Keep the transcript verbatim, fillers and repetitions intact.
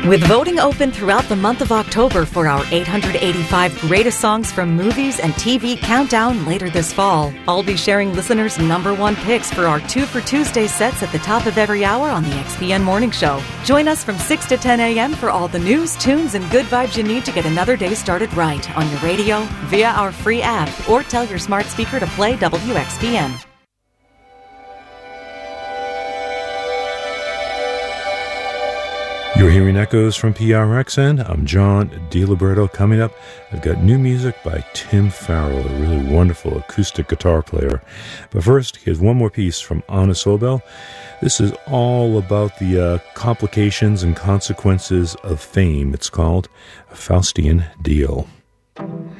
With voting open throughout the month of October for our eight hundred eighty-five Greatest Songs from Movies and T V Countdown later this fall, I'll be sharing listeners' number one picks for our Two for Tuesday sets at the top of every hour on the X P N Morning Show. Join us from six to ten a.m. for all the news, tunes, and good vibes you need to get another day started right on your radio, via our free app, or tell your smart speaker to play W X P N. You're hearing echoes from P R X N. I'm John DiLiberto. Coming up, I've got new music by Tim Farrell, a really wonderful acoustic guitar player. But first, here's one more piece from Anna Sobel. This is all about the uh, complications and consequences of fame. It's called A Faustian Deal.